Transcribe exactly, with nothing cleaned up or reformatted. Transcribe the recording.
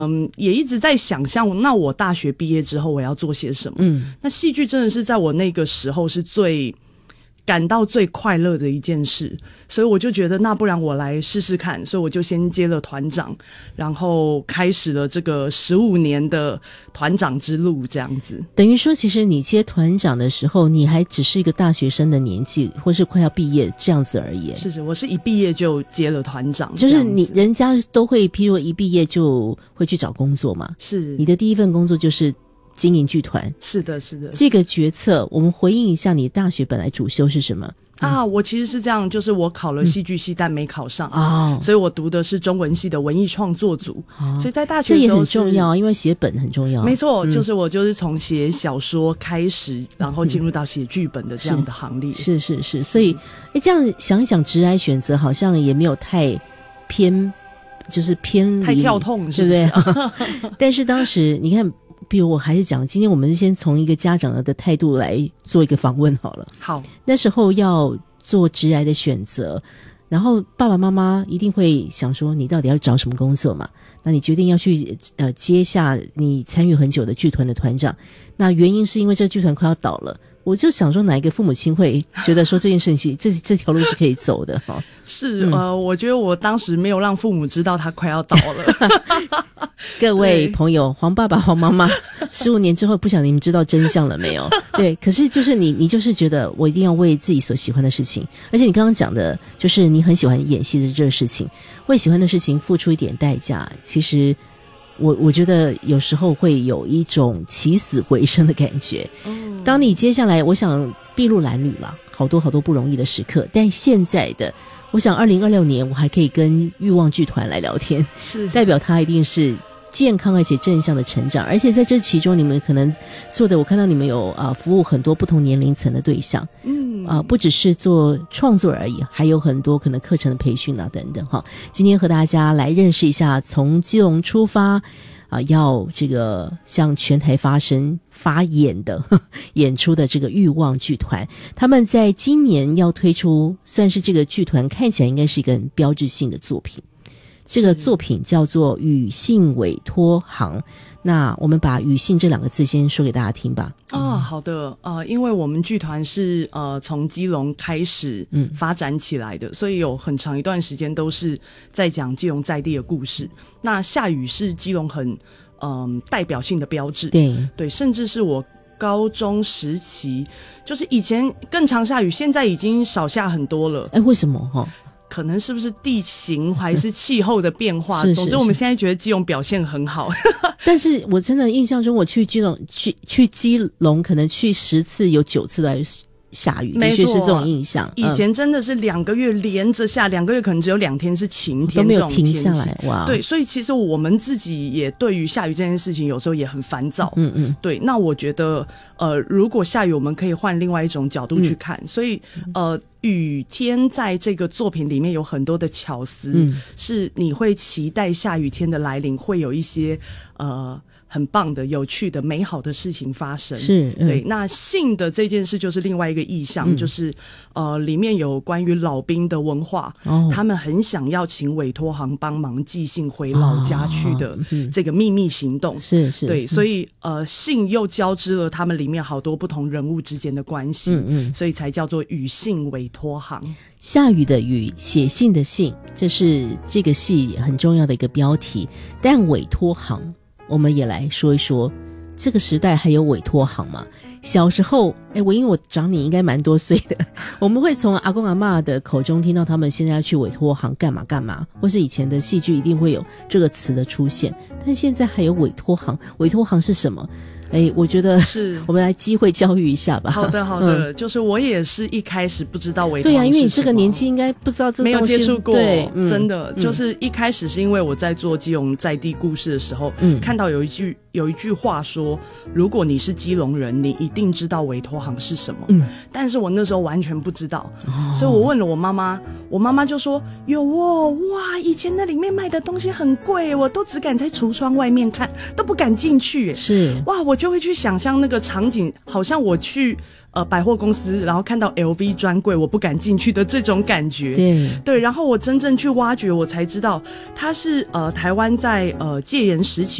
嗯，也一直在想象，那我大学毕业之后我要做些什么？嗯，那戏剧真的是在我那个时候是最感到最快乐的一件事，所以我就觉得那不然我来试试看，所以我就先接了团长，然后开始了这个十五年的团长之路，这样子。 等于说其实你接团长的时候你还只是一个大学生的年纪，或是快要毕业这样子而已。 是是，我是一毕业就接了团长， 就是你人家都会譬如一毕业就会去找工作嘛， 是你的第一份工作就是经营剧团。 是的是的， 这个决策我们回应一下，你大学本来主修是什么？ 啊，我其实是这样，就是我考了戏剧系、嗯、但没考上哦， 所以我读的是中文系的文艺创作组、哦、所以在大学的时候这也很重要，因为写本很重要。 没错、嗯、就是我就是从写小说开始，然后进入到写剧本的这样的行列。 是是 是, 是，所以诶这样想一想，职涯选择好像也没有太偏，就是偏离太跳痛， 是不是？对不对？但是当时你看，比如我还是讲，今天我们先从一个家长的态度来做一个访问好了。 好， 那时候要做职涯的选择，然后爸爸妈妈一定会想说，你到底要找什么工作嘛？那你决定要去呃接下你参与很久的剧团的团长，那原因是因为这个剧团快要倒了。我就想说，哪一个父母亲会觉得说这件事情这这条路是可以走的哈？ 是、嗯、呃，我觉得我当时没有让父母知道他快要倒了。 各位朋友，黄爸爸、黄妈妈，十五年之后不晓得你们知道真相了没有？对，可是就是你，你就是觉得我一定要为自己所喜欢的事情，而且你刚刚讲的就是你很喜欢演戏的这个事情，为喜欢的事情付出一点代价，其实。我我觉得有时候会有一种起死回生的感觉。嗯，当你接下来，我想筚路蓝缕了，好多好多不容易的时刻。但现在的，我想二零二六年我还可以跟欲望剧团来聊天，是代表他一定是健康而且正向的成长。而且在这其中，你们可能做的，我看到你们有啊、呃、服务很多不同年龄层的对象。嗯啊、呃，不只是做创作而已，还有很多可能课程的培训啊等等哈。今天和大家来认识一下，从基隆出发啊、呃，要这个向全台发声发演的呵演出的这个欲望剧团，他们在今年要推出，算是这个剧团看起来应该是一个很标志性的作品。这个作品叫做语信委托行，那我们把语信这两个字先说给大家听吧。 哦，好的，呃，因为我们剧团是呃从基隆开始嗯发展起来的、嗯，所以有很长一段时间都是在讲基隆在地的故事。那下雨是基隆很嗯、呃、代表性的标志， 对对，甚至是我高中时期，就是以前更常下雨，现在已经少下很多了。 哎，为什么哈？ 可能是不是地形还是气候的变化？ 是是是， 总之我们现在觉得基隆表现很好。 但是我真的印象中，我去基隆去去基隆，可能去十次有九次都在下雨，的确是这种印象。 以前真的是两个月连着下，两个月可能只有两天是晴天， 都没有停下来。哇， 对，所以其实我们自己也对于下雨这件事情有时候也很烦躁。嗯嗯，对。那我觉得，呃，如果下雨，我们可以换另外一种角度去看。嗯、所以，呃。雨天在这个作品里面有很多的巧思、嗯、是你会期待下雨天的来临会有一些呃很棒的有趣的美好的事情发生。 是、嗯、 对。那信的这件事就是另外一个意象、嗯、就是呃里面有关于老兵的文化、哦、他们很想要请委托行帮忙寄信回老家去的这个秘密行动、哦嗯、是是对，所以呃信又交织了他们里面好多不同人物之间的关系。嗯嗯，所以才叫做与信委托行。 下雨的雨，写信的信，这是这个戏很重要的一个标题。但委托行我们也来说一说，这个时代还有委托行吗？小时候诶我因为我长你应该蛮多岁的，我们会从阿公阿嬷的口中听到他们现在要去委托行干嘛干嘛，或是以前的戏剧一定会有这个词的出现，但现在还有委托行。委托行是什么？哎，我觉得是我们来机会教育一下吧。 好的，好的、嗯，就是我也是一开始不知道委托行是什么。 对啊，因为你这个年纪应该不知道这个没有接触过， 对、 嗯，真的、嗯、就是一开始是因为我在做基隆在地故事的时候，嗯，看到有一句有一句话说，如果你是基隆人，你一定知道委托行是什么。嗯，但是我那时候完全不知道，哦、所以我问了我妈妈，我妈妈就说有哦，哇，以前那里面卖的东西很贵，我都只敢在橱窗外面看，都不敢进去。 是， 哇，我就会去想象那个场景，好像我去呃百货公司，然后看到 L V 专柜，我不敢进去的这种感觉。 对对，然后我真正去挖掘，我才知道它是呃台湾在呃戒严时期